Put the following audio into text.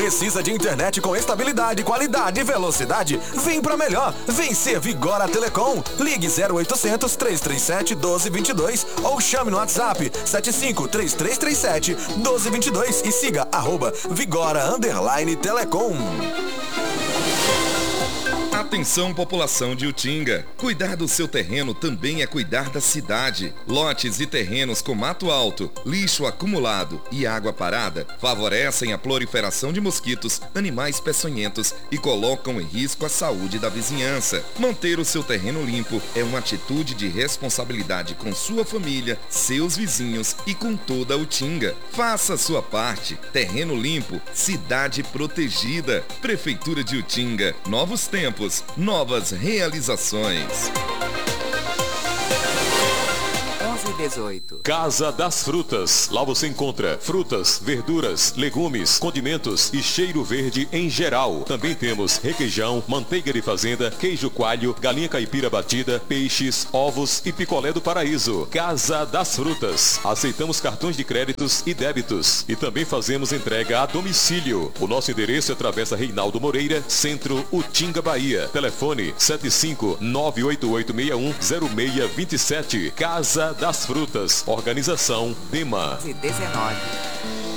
Precisa de internet com estabilidade, qualidade e velocidade? Vem pra melhor. Vem ser Vigora Telecom. Ligue 0800 337 1222 ou chame no WhatsApp 753337 1222 e siga @Vigora_Telecom. Atenção, população de Utinga. Cuidar do seu terreno também é cuidar da cidade. Lotes e terrenos com mato alto, lixo acumulado e água parada favorecem a proliferação de mosquitos, animais peçonhentos e colocam em risco a saúde da vizinhança. Manter o seu terreno limpo é uma atitude de responsabilidade com sua família, seus vizinhos e com toda a Utinga. Faça a sua parte. Terreno limpo, cidade protegida. Prefeitura de Utinga. Novos tempos. Novas realizações. 11:18. Casa das Frutas. Lá você encontra frutas, verduras, legumes, condimentos e cheiro verde em geral. Também temos requeijão, manteiga de fazenda, queijo coalho, galinha caipira batida, peixes, ovos e picolé do paraíso. Casa das Frutas. Aceitamos cartões de créditos e débitos. E também fazemos entrega a domicílio. O nosso endereço é Travessa Reinaldo Moreira, Centro, Utinga, Bahia. Telefone 75988610627. Casa das Frutas. Organização DEMA. 19.